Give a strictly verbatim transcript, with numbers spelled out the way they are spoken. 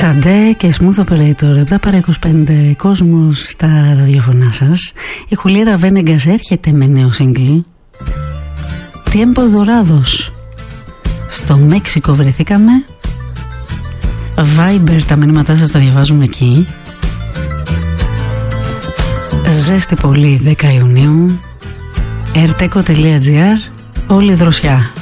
Σαντέ και Smooth Operator, επτά παρά είκοσι πέντε, κόσμος στα ραδιοφωνά σας. Η Χουλιέτα Βένεγκας έρχεται με νέο σύγκλι. Tiempo Dorados. Στο Μέξικο βρεθήκαμε. Viber, τα μηνύματά σας τα διαβάζουμε εκεί. Ζέστη πολύ, δέκα Ιουνίου. ερτέκο τελεία τζι άρ, όλη δροσιά.